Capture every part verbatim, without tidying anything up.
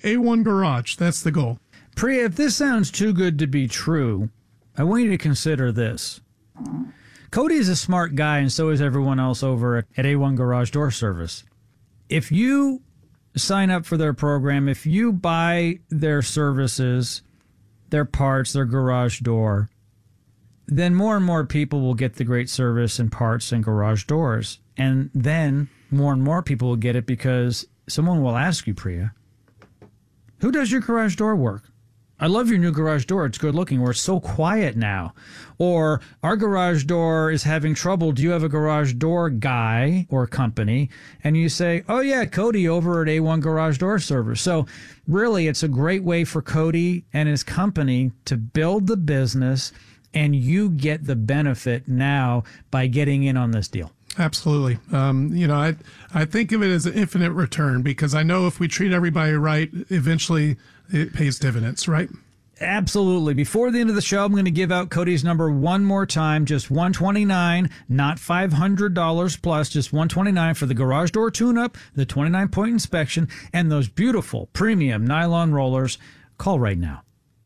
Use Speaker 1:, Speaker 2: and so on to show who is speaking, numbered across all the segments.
Speaker 1: A one Garage. That's the goal.
Speaker 2: Priya, if this sounds too good to be true, I want you to consider this. Cody is a smart guy, and so is everyone else over at A one Garage Door Service. If you sign up for their program, if you buy their services, their parts, their garage door, then more and more people will get the great service and parts and garage doors. And then more and more people will get it because someone will ask you, Priya, who does your garage door work? I love your new garage door. It's good looking, or it's so quiet now. Or our garage door is having trouble. Do you have a garage door guy or company? And you say, oh yeah, Cody over at A one Garage Door Service. So really, it's a great way for Cody and his company to build the business, and you get the benefit now by getting in on this deal.
Speaker 1: Absolutely. Um, you know, I I think of it as an infinite return, because I know if we treat everybody right, eventually it pays dividends, right?
Speaker 2: Absolutely. Before the end of the show, I'm going to give out Cody's number one more time, just one hundred twenty-nine dollars, not five hundred dollars plus, just one hundred twenty-nine dollars for the garage door tune-up, the twenty-nine point inspection, and those beautiful premium nylon rollers. Call right now.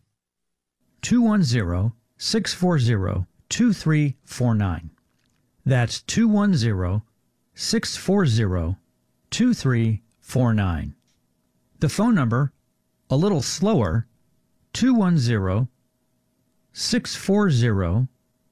Speaker 2: two one zero, six four zero, two three four nine. That's two one zero, six four zero, two three four nine. The phone number, a little slower, two one zero, six four zero,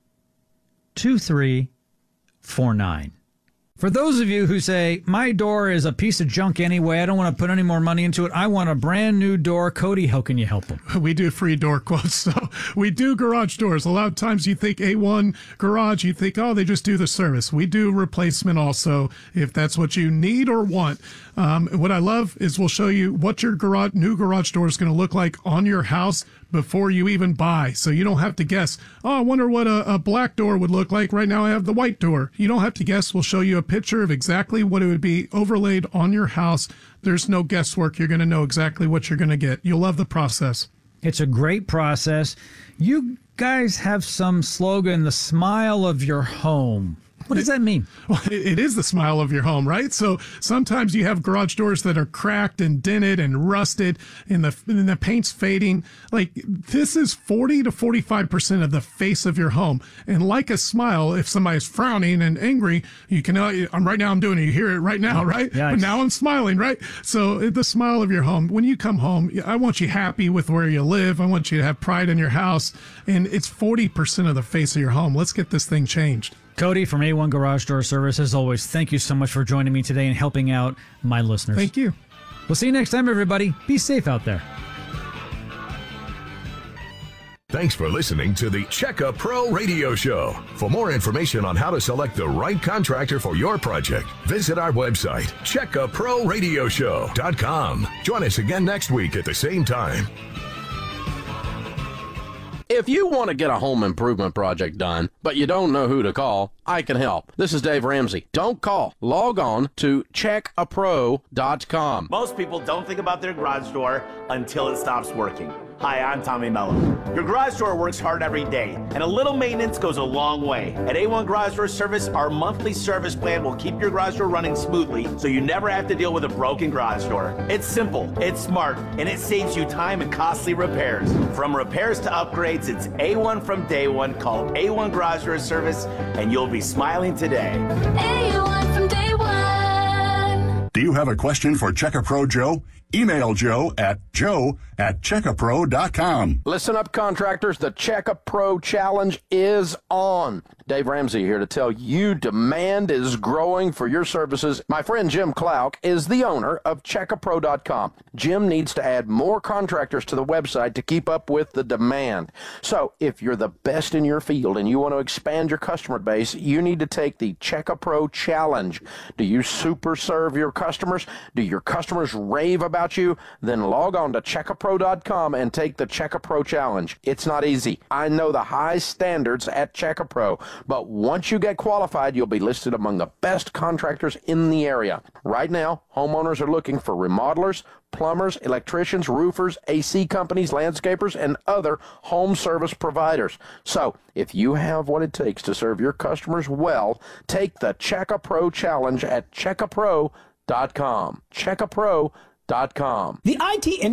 Speaker 2: two three four nine. For those of you who say, my door is a piece of junk anyway, I don't want to put any more money into it, I want a brand new door, Cody, how can you help them?
Speaker 1: We do free door quotes. So we do garage doors. A lot of times you think A one Garage, you think, oh, they just do the service. We do replacement also, if that's what you need or want. Um, what I love is we'll show you what your garage, new garage door is going to look like on your house before you even buy. So you don't have to guess, oh, I wonder what a, a black door would look like. Right now I have the white door. You don't have to guess. We'll show you a picture of exactly what it would be overlaid on your house. There's no guesswork. You're going to know exactly what you're going to get. You'll love the process.
Speaker 2: It's a great process. You guys have some slogan, the smile of your home. What does that mean?
Speaker 1: Well, it is the smile of your home, right? So sometimes you have garage doors that are cracked and dented and rusted, and the and the paint's fading. Like, this is forty to forty-five percent of the face of your home. And like a smile, if somebody's frowning and angry, you can, uh, I'm right now I'm doing it. You hear it right now, right?
Speaker 2: Yeah,
Speaker 1: but now I'm smiling, right? So the smile of your home. When you come home, I want you happy with where you live. I want you to have pride in your house. And it's forty percent of the face of your home. Let's get this thing changed.
Speaker 2: Cody from A one Garage Door Service, as always, thank you so much for joining me today and helping out my listeners.
Speaker 1: Thank you.
Speaker 2: We'll see you next time, everybody. Be safe out there.
Speaker 3: Thanks for listening to the Checka Pro Radio Show. For more information on how to select the right contractor for your project, visit our website, checka pro radio show dot com. Join us again next week at the same time.
Speaker 4: If you want to get a home improvement project done, but you don't know who to call, I can help. This is Dave Ramsey. Don't call. Log on to check a pro dot com.
Speaker 5: Most people don't think about their garage door until it stops working. Hi, I'm Tommy Mello. Your garage door works hard every day, and a little maintenance goes a long way. At A one Garage Door Service, our monthly service plan will keep your garage door running smoothly, so you never have to deal with a broken garage door. It's simple, it's smart, and it saves you time and costly repairs. From repairs to upgrades, it's A one from day one. Call A one Garage Door Service, and you'll be smiling today.
Speaker 6: A one from day one.
Speaker 7: Do you have a question for Checka Pro Joe? Email Joe at joe at checka pro dot com.
Speaker 4: Listen up, contractors. The Checka Pro Challenge is on. Dave Ramsey here to tell you demand is growing for your services. My friend Jim Clouk is the owner of checka pro dot com. Jim needs to add more contractors to the website to keep up with the demand. So if you're the best in your field and you want to expand your customer base, you need to take the Checka Pro Challenge. Do you super serve your customers? Do your customers rave about you? Then log on to checka pro dot com and take the Checka Pro Challenge. It's not easy. I know the high standards at Checka Pro, but once you get qualified, you'll be listed among the best contractors in the area. Right now, homeowners are looking for remodelers, plumbers, electricians, roofers, A C companies, landscapers, and other home service providers. So, if you have what it takes to serve your customers well, take the Checka Pro Challenge at checka pro dot com. checka pro dot com.
Speaker 8: The I T industry